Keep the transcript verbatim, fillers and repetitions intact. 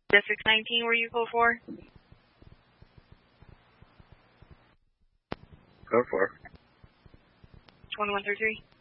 District nineteen, where you code for? Code for. twenty-one thirty-three.